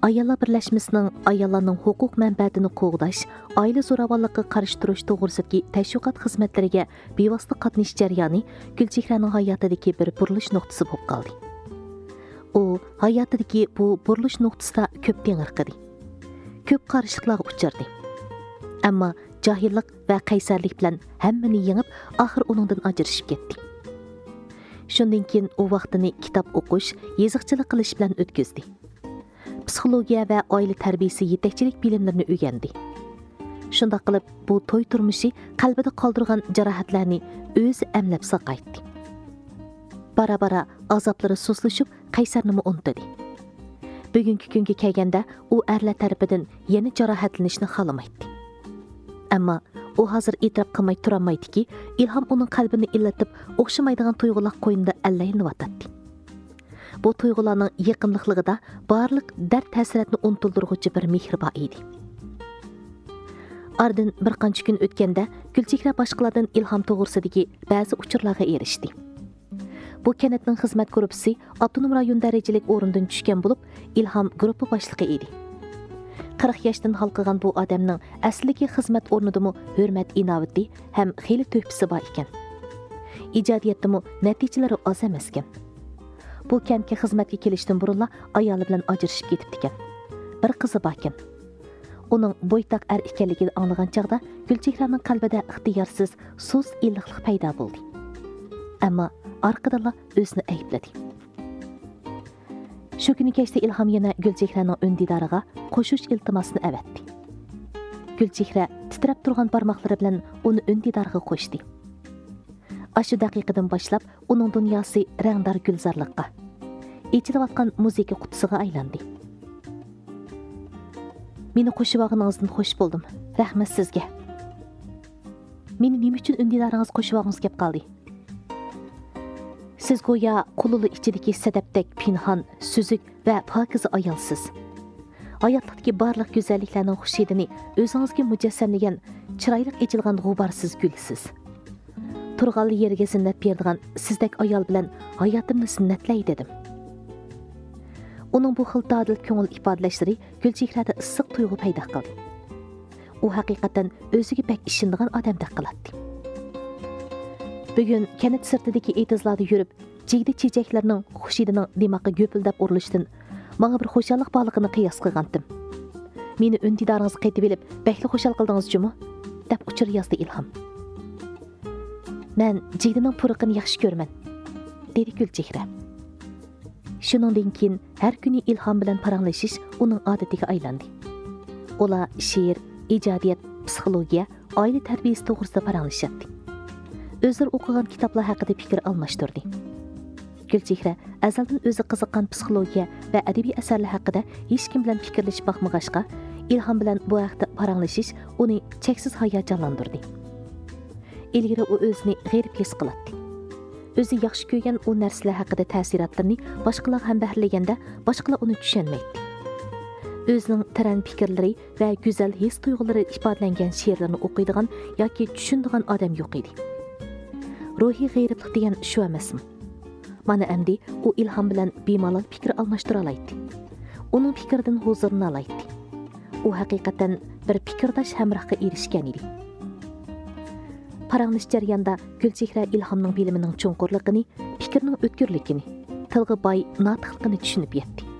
Ayollar birlashmasining ayollarning huquq manfaatini qo'g'dash, oila zo'ravonligiga qarshi turish to'g'risidagi tashviqot xizmatlariga bevosita qatnashish jarayoni Gulchehraning hayotidagi bir burilish nuqtasi bo'lib qoldi. U hayotidagi bu burilish nuqtasida ko'p tengirqidi. Ko'p qarshiliklarga uchradi. Ammo jahillik va qaysarlik bilan hammani yengib, oxir uningdan ajrashib ketdi. Shundan keyin u vaqtini kitob o'qish, yoziqchilik qilish bilan o'tkazdi. Psixologiya va oila tarbiyasi yetakchilik bilimlarini o'rgandi. Shunday qilib, bu to'y turmushi qalbida qoldirgan jarohatlarni o'zi amlab saqaytdi. Bara-bara azoblari sustlashib, qaysarni unutdi. Bugungi kunga kelganda u erlar tarafidan yana jarohatlanishni xohlamaydi. Ammo u hozir e'tirof qilmay turolmaydiki, ilhom uning qalbini illatib, o'xshamaydigan tuyg'ular qo'ynida allayinayotdi. Bu tuyg'ularning yaqinliqligida barliq dard ta'siratni unutildiruvchi bir mehr bor edi. Ardin bir qancha kun o'tganda Gulchehra boshqalardan ilhom to'g'risidagi ba'zi uchurlarga erishdi. Bu kanatning xizmat guruhi avtonom rayon darajalik o'rindan tushgan bo'lib, ilhom guruhi boshlig'i edi. 40 yoshdan halqagan bu odamning asliki xizmat o'rnidami hurmat inovati ham xeyli to'pisi bor ekan. Ijodiyatdami natijalari oz emas ekan. Bu kentga xizmatga kelishdan burunla ayoli bilan ajrashib ketibdi ekan. Bir qizi bor ekan. Uning bo'ytaq er ekanligini anglagan chaqda Gulchehraning qalbida ixtiyorsiz so'z illiqlik paydo bo'ldi. Ammo orqadan o'zini aybladi. Shu kuni kechda ilhom yana Gulchehraning undidoriga qo'shish iltimosini avatdi. Gulchehra titrab turgan barmoqlari bilan uni undidoriga qo'shdi. Ashu daqiqadan boshlab uning dunyosi rangdor gulzorlikqa, ichilayotgan muzika qutisiga aylandi. Meni qo'shib olganingizdan xush bo'ldim. Rahmat sizga. Meni nima uchun undidoringiz qo'shib olgangiz kelib qoldi? Siz go'yo qululi ichidagi sadabdek pinhon, suzuk va pokiza ayolsiz. Hayotdagi barliq go'zalliklarning xushidini o'zingizga mujassamlagan, chiroyli echilgan g'uborsiz gulsiz. Turg'anli yerga zinnat berdigan sizdek ayol bilan hayotimni zinnatlayy dedim. Uning bu xil dadil ko'ngil ifodalashlari Gulchehrada issiq tuyg'u paydo qildi. U haqiqatan o'ziga pek ishonadigan odamdek qiladi. Bugun kanat sirtidagi etizlarda yurib, jigdi chechaklarning xushidining dimoqqa go'pildab urilishdan menga bir xo'shallik borligini qiyos qilgandim. Meni undidoringiz qaytib elib, bakli xo'shal qildingiz-chimi? deb uchur yozdi ilhom. Men jigdining puriqini yaxshi ko'raman, dedi Gulchehra. Shuningdan keyin har kuni ilhom bilan paranglashish uning odatiga aylandi. Ular she'r, ijodiyat, psixologiya, oila tarbiyasi to'g'risida paranglashadi. O'zlari o'qigan kitoblar haqida fikr almashtirdi. Gulchehra azaldan o'zi qiziqqan psixologiya va adabiy asarlar haqida hech kim bilan fikrlashib boqmag'achqa, ilhom bilan bu haqda paranglashish uni cheksiz hayajonlantirdi. Ilgari u o'zini g'erib his qiladi. O'zi yaxshi ko'rgan u narsalar haqida ta'sirotlarni boshqalar ham bahrlaganda boshqalar uni tushunmaydi. O'zining taran fikrlari va go'zal his tuyg'ulari ifodalangan she'rlarni o'qiydigan yoki tushunadigan odam yo'q edi. Ruhiy g'eriblik degan shu emasmi? Mana endi u ilhom bilan bemalol fikr almashtira oladi. Uning fikridan huzurni oladi. U haqiqatan bir fikrdosh hamrohga erishgan edi. Paranglish jarayonida Gulchehra ilhomning bilimining cho'nqurligini, fikrning o'tkirligini, tilga boy notiqligini tushunib yetdi.